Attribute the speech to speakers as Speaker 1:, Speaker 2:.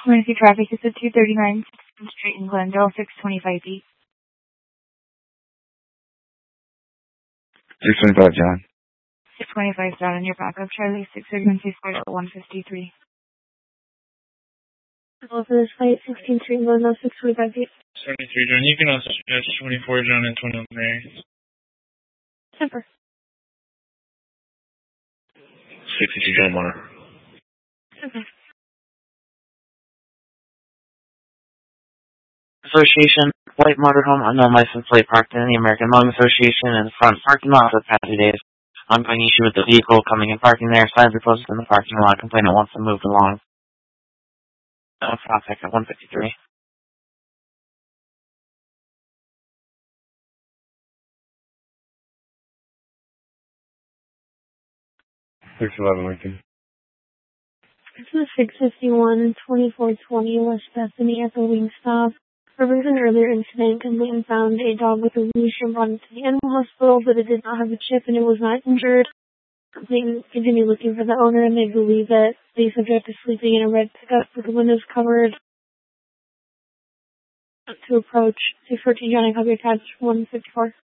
Speaker 1: Emergency traffic is at 239 6th Street in Glendale, 625 feet.
Speaker 2: 625, John.
Speaker 1: 625 John, and your backup, Charlie, 630 Square at 153.
Speaker 3: Well, for this flight, 16th Street in Glendale, 625 feet.
Speaker 4: 73, John. You can also suggest 24, John, and 21 Mary.
Speaker 3: Semper.
Speaker 4: 62, John Warner.
Speaker 3: Okay.
Speaker 5: Association, White Motorhome, unknown license plate parked in the American Lung Association in the front parking lot for the past 2 days. Ongoing issue with the vehicle coming and parking there. Signs are posted in the parking lot. Complainant wants to move along. Traffic at 153.
Speaker 2: Lincoln.
Speaker 3: This is 651 2420 West Bethany at the Wingstop. Over an earlier incident, complainant found a dog with a leash and brought it to the animal hospital, but it did not have a chip and it was not injured. Complainant continued looking for the owner, and they believe that the subject is sleeping in a red pickup with the windows covered. To approach 214 Johnny Copy attached 154.